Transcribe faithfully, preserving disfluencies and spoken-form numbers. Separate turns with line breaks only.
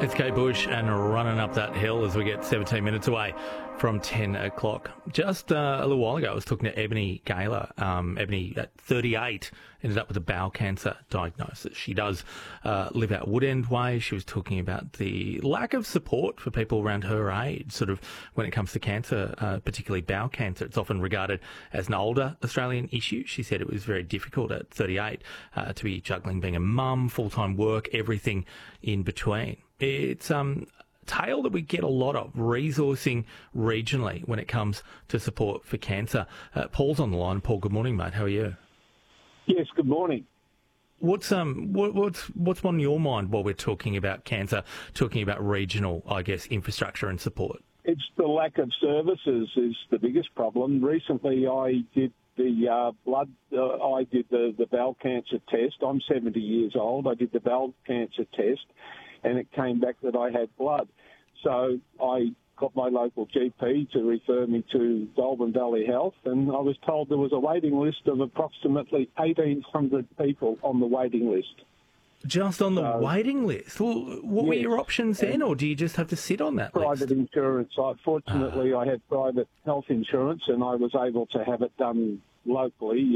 It's Kate Bush and running up that hill as we get seventeen minutes away from ten o'clock. Just uh, a little while ago, I was talking to Ebony Gaylor. Um, Ebony, at thirty-eight, ended up with a bowel cancer diagnosis. She does uh, live out Woodend Way. She was talking about the lack of support for people around her age, sort of when it comes to cancer, uh, particularly bowel cancer. It's often regarded as an older Australian issue. She said it was very difficult at thirty-eight uh, to be juggling being a mum, full-time work, everything in between. It's um, a tale that we get a lot of, resourcing regionally when it comes to support for cancer. Uh, Paul's on the line. Paul, good morning, mate. How are you?
Yes, good morning.
What's um what, what's what's on your mind while we're talking about cancer, talking about regional, I guess, infrastructure and support?
It's the lack of services is the biggest problem. Recently, I did the uh, blood. Uh, I did the the bowel cancer test. I'm seventy years old. I did the bowel cancer test, and it came back that I had blood. So I got my local G P to refer me to Goulburn Valley Health, and I was told there was a waiting list of approximately eighteen hundred people on the waiting list.
Just on the so, waiting list? Well, what
yes,
were your options then, or do you just have to sit on that
private
list?
Private insurance. I, fortunately, uh. I had private health insurance, and I was able to have it done locally.